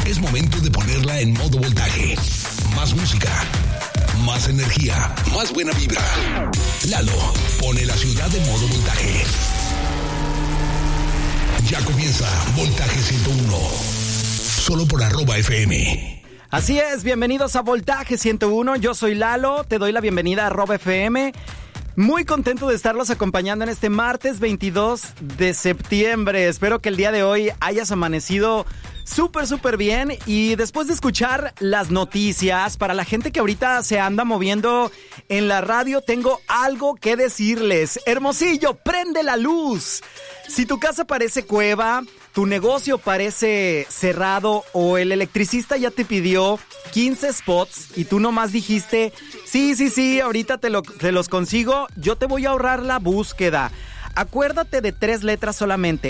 Es momento de ponerla en modo voltaje. Más música, más energía, más buena vibra. Lalo pone la ciudad en modo voltaje. Ya comienza Voltaje 101. Solo por @FM. Así es, bienvenidos a Voltaje 101. Yo soy Lalo, te doy la bienvenida a @FM. Muy contento de estarlos acompañando en este martes 22 de septiembre. Espero que el día de hoy hayas amanecido súper bien. Y después de escuchar las noticias, para la gente que ahorita se anda moviendo en la radio, tengo algo que decirles. Hermosillo, prende la luz. Si tu casa parece cueva, tu negocio parece cerrado o el electricista ya te pidió 15 spots y tú nomás dijiste, sí, ahorita te los consigo, yo te voy a ahorrar la búsqueda. Acuérdate de 3 letras solamente,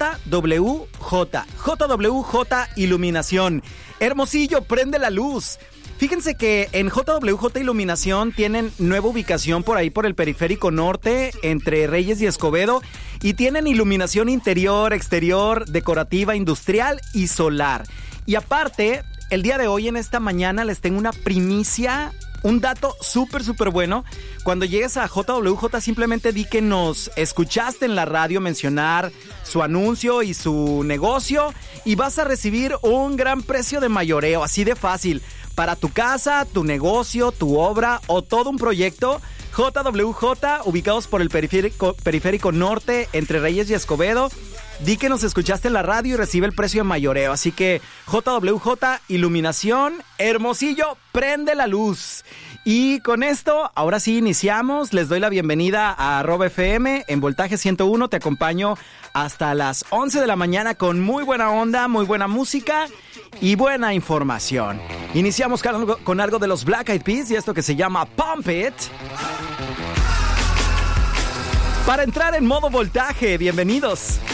JWJ Iluminación. Hermosillo, prende la luz. Fíjense que en JWJ Iluminación tienen nueva ubicación por ahí por el Periférico Norte, entre Reyes y Escobedo, y tienen iluminación interior, exterior, decorativa, industrial y solar. Y aparte, el día de hoy en esta mañana les tengo una primicia, un dato súper bueno. Cuando llegues a JWJ simplemente di que nos escuchaste en la radio mencionar su anuncio y su negocio y vas a recibir un gran precio de mayoreo, así de fácil. Para tu casa, tu negocio, tu obra o todo un proyecto, JWJ, ubicados por el Periférico Norte, entre Reyes y Escobedo. Di que nos escuchaste en la radio y recibe el precio de mayoreo. Así que JWJ Iluminación, Hermosillo, prende la luz. Y con esto, ahora sí iniciamos. Les doy la bienvenida a @FM en Voltaje 101. Te acompaño hasta las 11 de la mañana con muy buena onda, muy buena música y buena información. Iniciamos con algo de los Black Eyed Peas y esto que se llama Pump It. Para entrar en modo voltaje, bienvenidos.